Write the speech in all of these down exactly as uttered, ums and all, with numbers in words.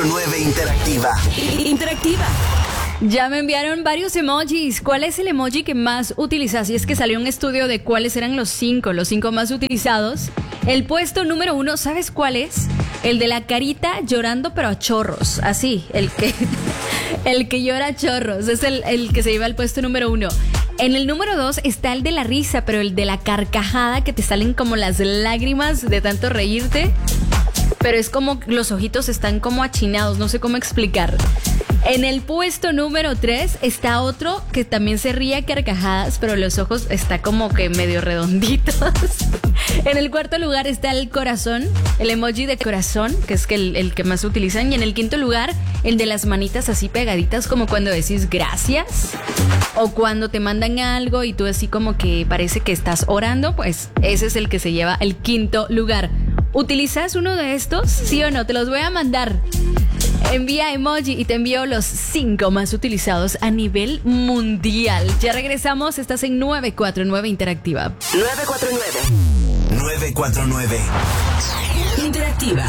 cuatro nueve Interactiva. Interactiva. Ya me enviaron varios emojis. ¿Cuál es el emoji que más utilizas? Y es que salió un estudio de cuáles eran los cinco, los cinco más utilizados. El puesto número uno, ¿sabes cuál es? El de la carita llorando pero a chorros. Así, el que, el que llora a chorros. Es el, el que se lleva al puesto número uno. En el número dos está el de la risa, pero el de la carcajada, que te salen como las lágrimas de tanto reírte. Pero es como los ojitos están como achinados, no sé cómo explicar. En el puesto número tres está otro que también se ríe a carcajadas, pero los ojos está como que medio redonditos. En el cuarto lugar está el corazón, el emoji de corazón, que es que el, el que más utilizan. Y en el quinto lugar, el de las manitas así pegaditas, como cuando decís gracias. O cuando te mandan algo y tú así como que parece que estás orando, pues ese es el que se lleva el quinto lugar. ¿Utilizas uno de estos? ¿Sí o no? Te los voy a mandar. Envía emoji y te envío los cinco más utilizados a nivel mundial. Ya regresamos, estás en nueve cuatro nueve Interactiva. nueve cuatro nueve. nueve cuatro nueve Interactiva.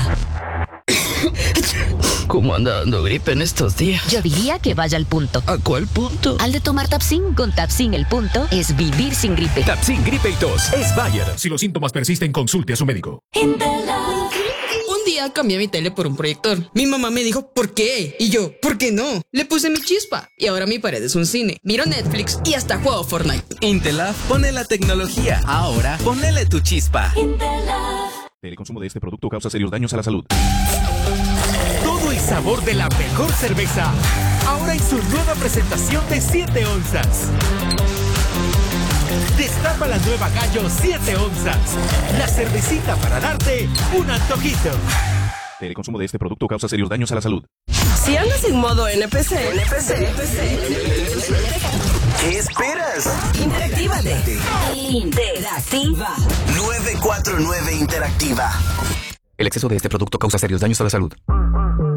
¿Cómo anda dando gripe en estos días? Yo diría que vaya al punto. ¿A cuál punto? Al de tomar Tapsin. Con Tapsin el punto es vivir sin gripe. Tapsin gripe y tos es Bayer. Si los síntomas persisten, consulte a su médico. Un día cambié mi tele por un proyector. Mi mamá me dijo, ¿por qué? Y yo, ¿por qué no? Le puse mi chispa. Y ahora mi pared es un cine. Miro Netflix y hasta juego Fortnite. Intelaf pone la tecnología. Ahora ponele tu chispa. El consumo de este producto causa serios daños a la salud. Todo el sabor de la mejor cerveza. Ahora en su nueva presentación de siete onzas. Destapa la nueva Gallo siete onzas. La cervecita para darte un antojito. El consumo de este producto causa serios daños a la salud. Si andas en modo N P C, N P C, N P C. ¿Qué esperas? Interactívate. Interactiva. nueve cuatro nueve Interactiva. El exceso de este producto causa serios daños a la salud.